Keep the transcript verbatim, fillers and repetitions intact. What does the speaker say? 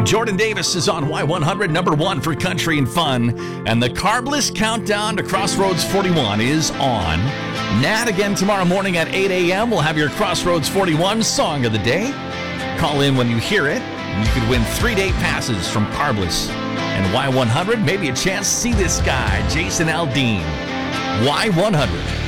Jordan Davis is on Y one hundred, number one for country and fun. And the carbless countdown to Crossroads forty-one is on. Nat again tomorrow morning at eight a.m. We'll have your Crossroads forty-one song of the day. Call in when you hear it. And you could win three-day passes from Carbless. And Y one hundred, maybe a chance to see this guy, Jason Aldean. Y one hundred.